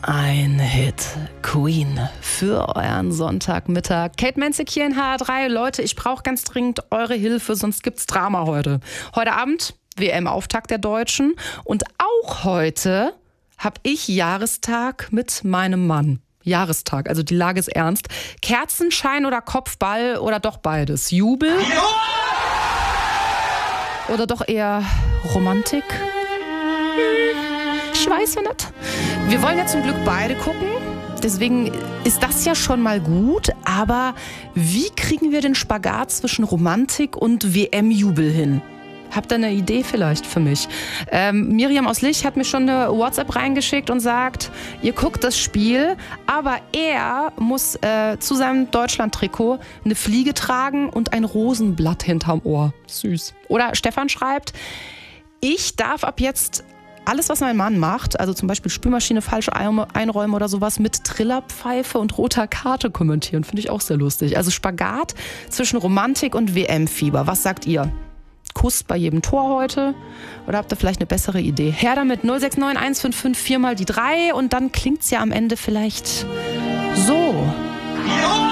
Ein Hit. Queen für euren Sonntagmittag. Kate Menzig hier in HR3. Leute, ich brauche ganz dringend eure Hilfe, sonst gibt's Drama heute. Heute Abend WM-Auftakt der Deutschen. Und auch heute habe ich Jahrestag mit meinem Mann. Jahrestag, also die Lage ist ernst. Kerzenschein oder Kopfball oder doch beides? Jubel? Oder doch eher Romantik? Ich weiß ja nicht. Wir wollen ja zum Glück beide gucken. Deswegen ist das ja schon mal gut. Aber wie kriegen wir den Spagat zwischen Romantik und WM-Jubel hin? Habt ihr eine Idee vielleicht für mich? Miriam aus Lich hat mir schon eine WhatsApp reingeschickt und sagt, ihr guckt das Spiel, aber er muss zu seinem Deutschland-Trikot eine Fliege tragen und ein Rosenblatt hinterm Ohr. Süß. Oder Stefan schreibt, ich darf ab jetzt alles, was mein Mann macht, also zum Beispiel Spülmaschine falsch einräumen oder sowas, mit Trillerpfeife und roter Karte kommentieren. Finde ich auch sehr lustig. Also Spagat zwischen Romantik und WM-Fieber. Was sagt ihr? Kuss bei jedem Tor heute? Oder habt ihr vielleicht eine bessere Idee? Her damit 069 155 4 mal die 3 und dann klingt's ja am Ende vielleicht so. Ja!